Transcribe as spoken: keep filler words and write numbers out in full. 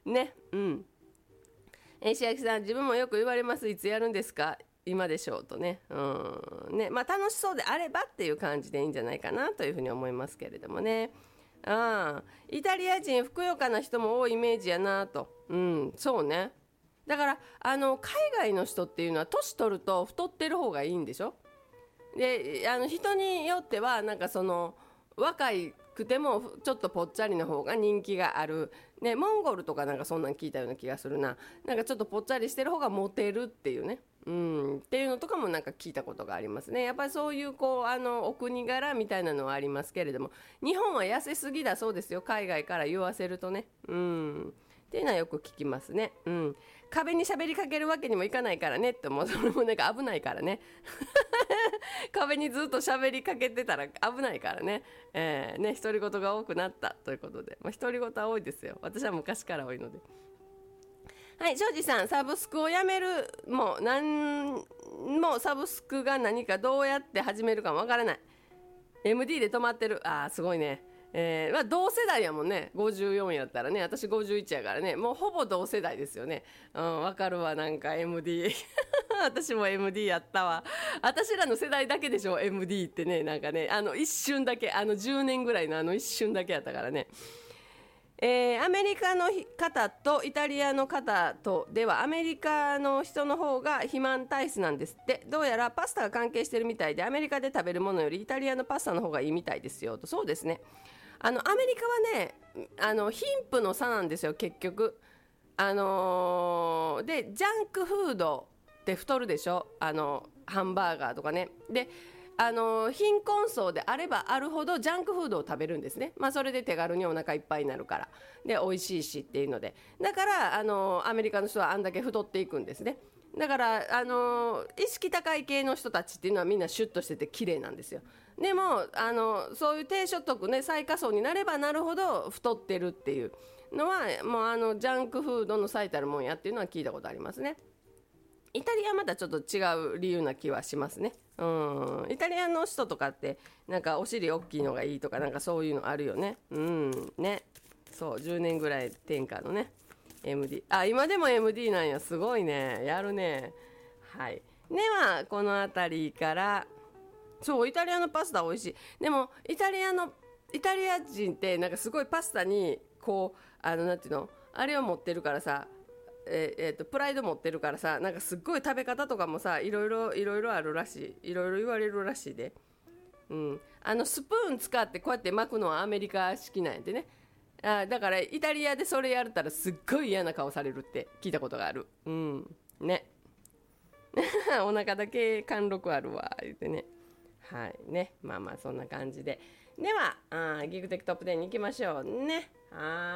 ね、うん。えー、千秋さん、自分もよく言われます。いつやるんですか、今でしょうとね。うんね、まあ、楽しそうであればっていう感じでいいんじゃないかなというふうに思いますけれどもね。ああ、イタリア人、ふくよかな人も多いイメージやなと。うん、そうね。だからあの海外の人っていうのは年取ると太ってる方がいいんでしょ。で、あの人によってはなんかその若いくてもちょっとぽっちゃりの方が人気がある、ね、モンゴルとかなんかそんなん聞いたような気がするな。なんかちょっとぽっちゃりしてる方がモテるっていうね、うん、っていうのとかもなんか聞いたことがありますね。やっぱりそういうこうあのお国柄みたいなのはありますけれども、日本は痩せすぎだそうですよ、海外から言わせるとね。うんっていうのはよく聞きますね。うん、壁に喋りかけるわけにもいかないからねって、もうそれもなんか危ないからね。壁にずっと喋りかけてたら危ないからね。えー、ね、独り言が多くなったということで、まあ、独り言は多いですよ。私は昔から多いので。はい、庄司さん、サブスクをやめるもう何もサブスクが何かどうやって始めるかもわからない。エムディー で止まってる。あーすごいね。えーまあ、同世代やもんね。ごじゅうよんやったらね、私ごじゅういちやからね、もうほぼ同世代ですよね。うん、わかるわ、なんか エムディー。私も エムディー やったわ。私らの世代だけでしょ、エムディー ってね、なんかね、あの一瞬だけ、あのじゅうねんぐらいのあの一瞬だけやったからね。えーアメリカの方とイタリアの方とでは、アメリカの人の方が肥満体質なんですって。どうやらパスタが関係してるみたいで、アメリカで食べるものよりイタリアのパスタの方がいいみたいですよと。そうですね、あのアメリカはね、あの貧富の差なんですよ結局。あのーでジャンクフードって太るでしょ、あのハンバーガーとかね。であの貧困層であればあるほどジャンクフードを食べるんですね。まあ、それで手軽にお腹いっぱいになるからで美味しいしっていうので、だからあのアメリカの人はあんだけ太っていくんですね。だからあの意識高い系の人たちっていうのはみんなシュッとしてて綺麗なんですよ。でもあのそういう低所得ね、最下層になればなるほど太ってるっていうのはもうあのジャンクフードの最たるもんやっていうのは聞いたことありますね。イタリアはまたちょっと違う理由な気はしますね。うん、イタリアの人とかってなんかお尻大きいのがいいとかなんかそういうのあるよね。うんね、そうじゅうねんぐらい天下のね エムディー、 あ今でも エムディー なんや、すごいね、やるね。はいではこの辺りから、そうイタリアのパスタ美味しい。でもイタリアのイタリア人ってなんかすごいパスタにこうあのなんていうのあれを持ってるからさ、えーえーとプライド持ってるからさ、なんかすっごい食べ方とかもさ、いろいろいろいろあるらしい、いろいろ言われるらしいで、うん、あのスプーン使ってこうやって巻くのはアメリカ式なんやってね。あだからイタリアでそれやったらすっごい嫌な顔されるって聞いたことがある。うんね。お腹だけ貫禄あるわ言ってね。はいね、まあまあそんな感じで、ではあギグテックトップテンに行きましょうね。はい。